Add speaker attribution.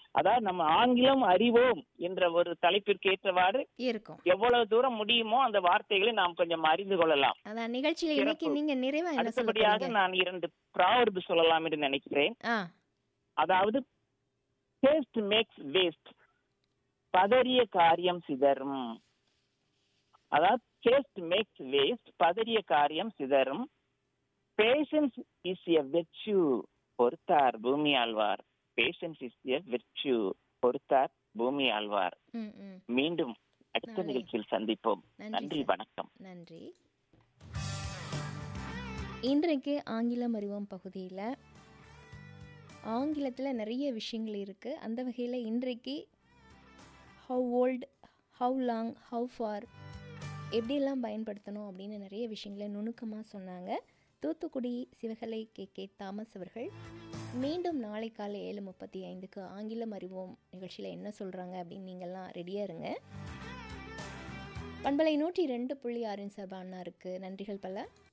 Speaker 1: அதாவது நம்ம ஆங்கிலம் அறிவோம் என்ற ஒரு தலைப்பிற்கு ஏற்றவாறு
Speaker 2: இருக்கும்.
Speaker 1: எவ்வளவு தூரம் முடியுமோ அந்த வார்த்தைகளை நாம் கொஞ்சம் அறிந்து கொள்ளலாம்.
Speaker 2: அதான் நிகழ்ச்சியில இன்னைக்கு
Speaker 1: சிறப்பு.
Speaker 2: நீங்க நிறைவா என்ன சொல்ல
Speaker 1: அடுத்தபடியாக
Speaker 2: போறீங்க?
Speaker 1: நான் 2 ப்ராவர்ப் சொல்லலாம் என்று நினைக்கிறேன்.
Speaker 2: ஆ.
Speaker 1: அதாவது டேஸ்ட் மேக்ஸ் வேஸ்ட், பதறிய காரியம் சிதறும். அதாவது டேஸ்ட் மேக்ஸ் வேஸ்ட், பதறிய காரியம் சிதறும். பேஷன்ஸ் இஸ் எ வெர்ச்சு, பொறுத்தார் பூமி Alvar. Patience is a virtue, பொறுத்தார் பூமி ஆழ்வார்.
Speaker 2: ம், ம்.
Speaker 1: மீண்டும் அடுத்த
Speaker 2: நாளை
Speaker 1: நிகழ்ச்சியில் சந்திப்போம்.
Speaker 2: நன்றி
Speaker 1: நன்றி,
Speaker 2: சார்.
Speaker 1: வணக்கம்.
Speaker 2: நன்றி. இன்றைக்கு ஆங்கிலம் அறிவோம் பகுதியில ஆங்கிலத்துல நிறைய விஷயங்கள் இருக்கு. அந்த வகையில இன்றைக்கு how old, have long, have for எப்படியெல்லாம் பயன்படுத்தணும் அப்படின்னு நிறைய விஷயங்களை நுணுக்கமாக சொன்னாங்க. தூத்துக்குடி சிவகலை கே தாமஸ் அவர்கள். மீண்டும் நாளை காலை 7:35க்கு ஆங்கிலம் அறிவோம் நிகழ்ச்சியில் என்ன சொல்கிறாங்க அப்படின்னு நீங்கள்லாம் ரெடியாக இருங்க. பண்பலை 102.6 சார்பாக அண்ணா இருக்குது. நன்றிகள் பல.